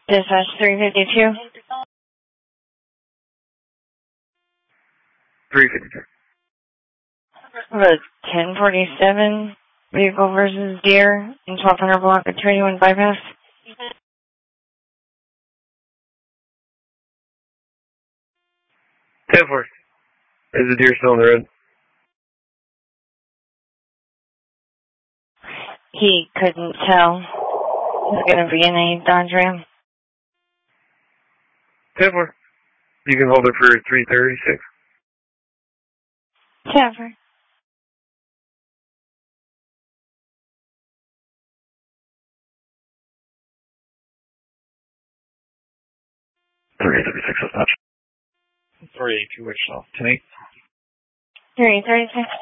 Dispatch 352. 352. The 1047 vehicle versus Deer in 1200 block of 21 bypass. 10-4. Is the Deer still on the road? He couldn't tell. He's going to be in a Dodge Ram. 10-4. You can hold it for 336. 10-4. .336 dispatch. 382 Wichita. 10-8. 336.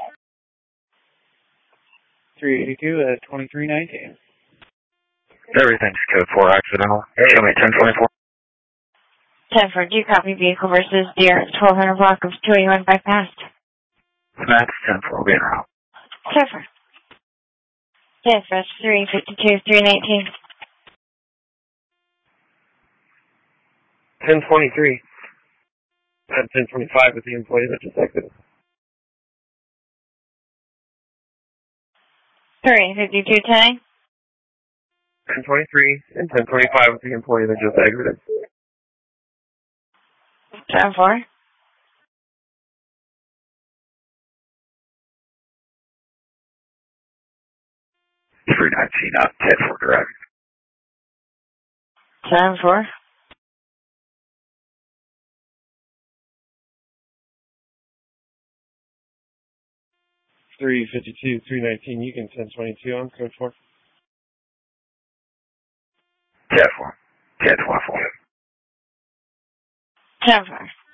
382 at 2319. Everything's code 4 accidental. Show me 1024. 10-4. Do you copy vehicle versus Deer at 1200 block of 21 bypass? That's 10-4. We'll be in route. 10-4. Dispatch 352, 319. 1023. At 1025 with the employee that just exited. 352, 10. 1023 and 1025 with the employee that just exited. 10-4. 319 out 10-4 direct. 10-4. 352, 319. You can 1022 on code 4. 10-4. 10-4. 10-4.